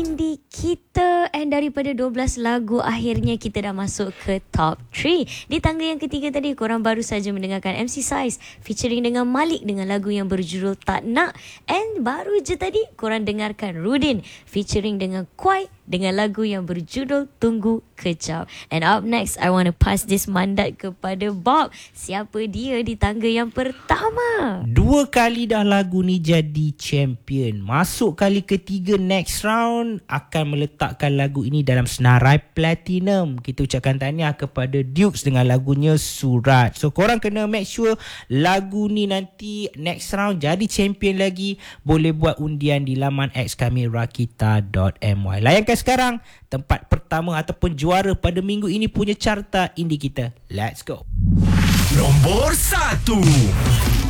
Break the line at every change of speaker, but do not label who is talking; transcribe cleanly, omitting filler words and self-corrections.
Indie kita, and daripada 12 lagu akhirnya kita dah masuk ke top 3. Di tangga yang ketiga tadi korang baru saja mendengarkan MC Saiz featuring dengan Malik dengan lagu yang berjudul Tak Nak, and baru je tadi korang dengarkan Rudin featuring dengan Kwai dengan lagu yang berjudul Tunggu Kejap. And up next, I want to pass this mandat kepada Bob. Siapa dia di tangga yang pertama?
2 kali dah lagu ni jadi champion. Masuk kali ketiga next round, akan meletakkan lagu ini dalam senarai platinum. Kita ucapkan tahniah kepada Dukes dengan lagunya Surat. So korang kena make sure lagu ni nanti next round jadi champion lagi. Boleh buat undian di laman X kami rakita.my. Layankan sekarang tempat pertama ataupun juara pada minggu ini punya carta indie kita. Let's go.
Nombor 1.